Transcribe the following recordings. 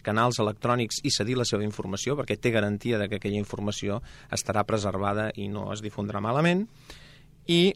canals electrònics i cedir la seva informació, perquè té garantia de que aquella informació estarà preservada i no es difondrà malament. I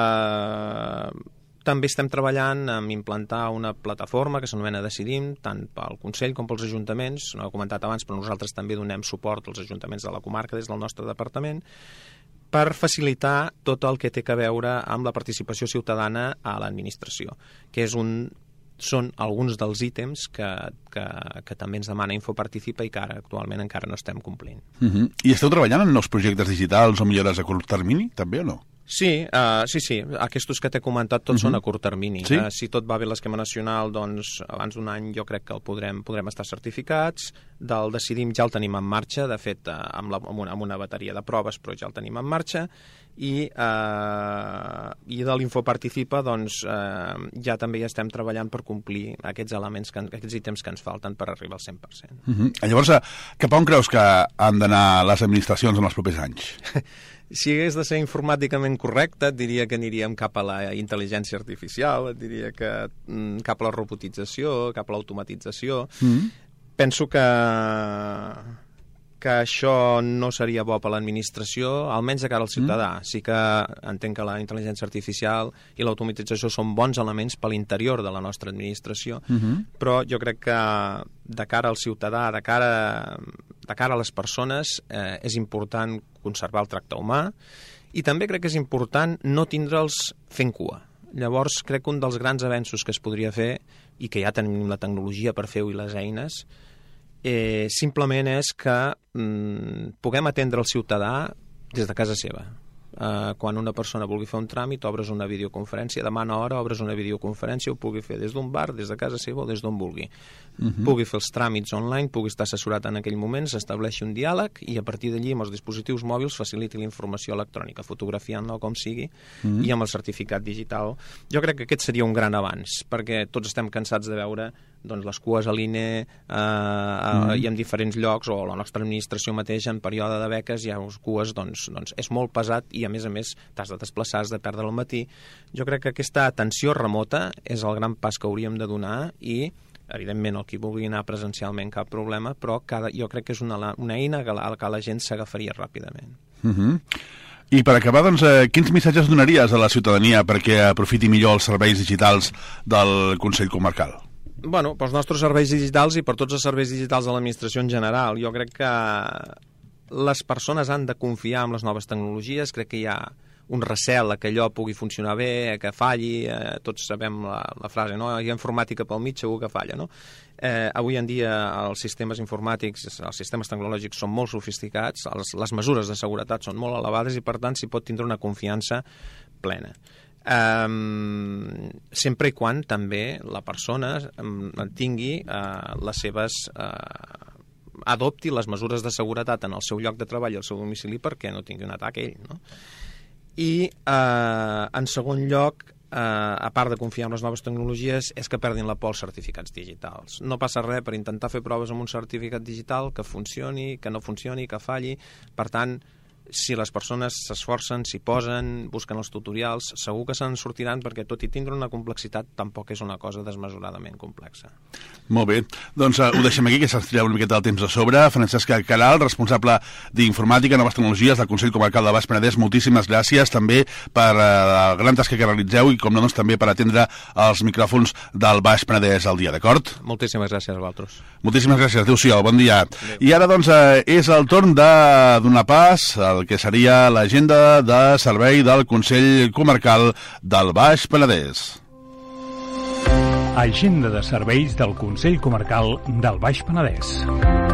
també estem treballant en implantar una plataforma que s'anomena Decidim, tant pel Consell com pels ajuntaments. No ho he comentat abans, però nosaltres també donem suport als ajuntaments de la comarca des del nostre departament per facilitar tot el que té a veure amb la participació ciutadana a l'administració, que són alguns dels ítems que també ens demana Infoparticipa i que ara actualment encara no estem complint. I esteu treballant en nous projectes digitals o millores a curt termini, també o no? Sí. Aquests que t'he comentat tots són a curt termini. Sí? Si tot va bé l'esquema nacional, doncs abans d'un any jo crec que el podrem estar certificats. Del Decidim ja el tenim en marxa, de fet amb una bateria de proves, però ja el tenim en marxa. I de l'Infoparticipa doncs ja també estem treballant per complir aquests ítems que ens falten per arribar al 100%. Llavors, cap a on creus que han d'anar les administracions en els propers anys? Si hagués de ser informàticament correcte, et diria que aniríem cap a la intel·ligència artificial, et diria que cap a la robotització, cap a l'automatització. Penso que això no seria bo per l'administració, almenys de cara al ciutadà. Sí que entenc que la intel·ligència artificial i l'automatització són bons elements per l'interior de la nostra administració, però jo crec que de cara al ciutadà, de cara a les persones, és important conservar el tracte humà i també crec que és important no tindre'ls fent cua. Llavors crec que un dels grans avenços que es podria fer, i que ja tenim la tecnologia per fer-ho i les eines, simplement és que puguem atendre el ciutadà des de casa seva. Quan una persona vulgui fer un tràmit, obres una videoconferència, demana hora, obres una videoconferència, ho pugui fer des d'un bar, des de casa seva o des d'on vulgui. Pugui fer els tràmits online, pugui estar assessorat en aquell moment, s'estableixi un diàleg i a partir d'allí amb els dispositius mòbils faciliti la informació electrònica, fotografiant-la com sigui, i amb el certificat digital. Jo crec que aquest seria un gran avanç, perquè tots estem cansats de veure les cues a l'INE i en diferents llocs, o la nostra administració mateix en període de beques hi ha cues, doncs és molt pesat i a més t'has de desplaçar, has de perdre el matí. Jo crec que aquesta atenció remota és el gran pas que hauríem de donar i evidentment el qui vulgui anar presencialment cap problema, però jo crec que és una eina a la la gent s'agafaria ràpidament. I per acabar, doncs, quins missatges donaries a la ciutadania perquè aprofiti millor els serveis digitals del Consell Comarcal? Bueno, pels nostres serveis digitals i per tots els serveis digitals de l'administració en general. Jo crec que les persones han de confiar en les noves tecnologies. Crec que hi ha un recel a que allò pugui funcionar bé, a que falli. Tots sabem la frase, no? Hi ha informàtica pel mig, segur que falla, no? Avui en dia els sistemes informàtics, els sistemes tecnològics són molt sofisticats, les mesures de seguretat són molt elevades i per tant s'hi pot tindre una confiança plena. Sempre i quan també la persona tingui les seves adopti les mesures de seguretat en el seu lloc de treball i al seu domicili perquè no tingui un atac a ell, no? I en segon lloc, a part de confiar en les noves tecnologies, és que perdin la por als certificats digitals. No passa res per intentar fer proves amb un certificat digital que funcioni, que no funcioni, que falli. Per tant, si les persones s'esforcen, s'hi posen, busquen els tutorials, segur que se'n sortiran perquè tot i tindre una complexitat tampoc és una cosa desmesuradament complexa. Molt bé, doncs ho deixem aquí, que se'ns tirarà una miqueta del temps a sobre. Francesc Queralt, responsable d'Informàtica i Noves Tecnologies del Consell Comarcal del Baix Penedès, moltíssimes gràcies també per la gran tasca que realitzeu i com no, doncs, també per atendre els micròfons del Baix Penedès al dia, d'acord? Moltíssimes gràcies a vosaltres. Moltíssimes gràcies, adéu-siau, bon dia. Adéu. I ara doncs és el torn de donar pas al que seria l'agenda de servei del Consell Comarcal del Baix Penedès. Agenda de serveis del Consell Comarcal del Baix Penedès.